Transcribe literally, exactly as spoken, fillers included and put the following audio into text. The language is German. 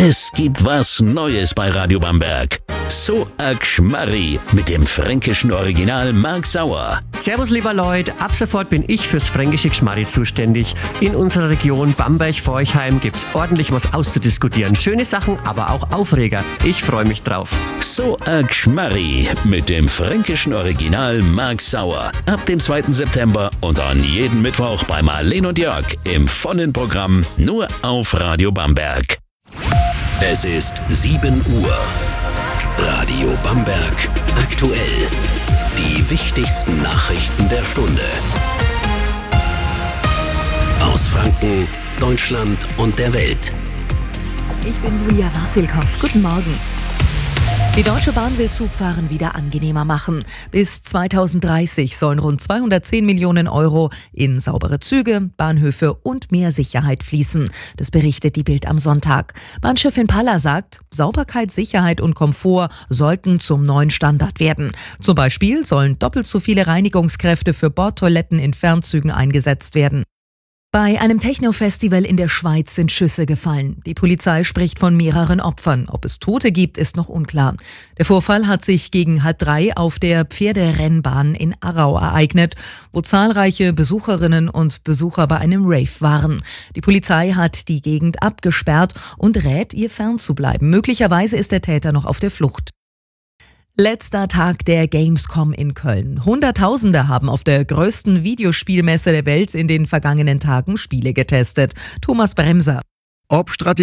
Es gibt was Neues bei Radio Bamberg. So a Gschmarri mit dem fränkischen Original Marc Sauer. Servus lieber Leute, ab sofort bin ich fürs fränkische Gschmarri zuständig. In unserer Region Bamberg-Forchheim gibt's ordentlich was auszudiskutieren. Schöne Sachen, aber auch Aufreger. Ich freue mich drauf. So a Gschmarri mit dem fränkischen Original Marc Sauer. Ab dem zweiten September und an jeden Mittwoch bei Marlene und Jörg im vollen Programm nur auf Radio Bamberg. Es ist sieben Uhr. Radio Bamberg aktuell. Die wichtigsten Nachrichten der Stunde. Aus Franken, Deutschland und der Welt. Ich bin Julia Wassilkow. Guten Morgen. Die Deutsche Bahn will Zugfahren wieder angenehmer machen. Bis zweitausenddreißig sollen rund zweihundertzehn Millionen Euro in saubere Züge, Bahnhöfe und mehr Sicherheit fließen. Das berichtet die Bild am Sonntag. Bahnchefin Palla sagt, Sauberkeit, Sicherheit und Komfort sollten zum neuen Standard werden. Zum Beispiel sollen doppelt so viele Reinigungskräfte für Bordtoiletten in Fernzügen eingesetzt werden. Bei einem Techno-Festival in der Schweiz sind Schüsse gefallen. Die Polizei spricht von mehreren Opfern. Ob es Tote gibt, ist noch unklar. Der Vorfall hat sich gegen halb drei auf der Pferderennbahn in Aarau ereignet, wo zahlreiche Besucherinnen und Besucher bei einem Rave waren. Die Polizei hat die Gegend abgesperrt und rät, ihr fernzubleiben. Möglicherweise ist der Täter noch auf der Flucht. Letzter Tag der Gamescom in Köln. Hunderttausende haben auf der größten Videospielmesse der Welt in den vergangenen Tagen Spiele getestet. Thomas Bremser. Ob Strategie